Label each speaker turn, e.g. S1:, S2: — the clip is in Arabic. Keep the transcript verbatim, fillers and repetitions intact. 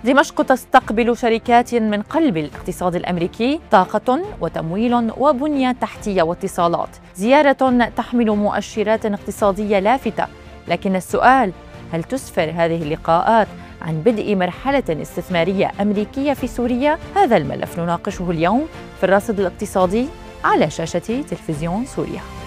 S1: دمشق تستقبل شركات من قلب الاقتصاد الأمريكي، طاقة وتمويل وبنية تحتية واتصالات، زيارة تحمل مؤشرات اقتصادية لافتة. لكن السؤال، هل تسفر هذه اللقاءات عن بدء مرحلة استثمارية أمريكية في سوريا؟ هذا الملف نناقشه اليوم في الراصد الاقتصادي على شاشة تلفزيون سوريا.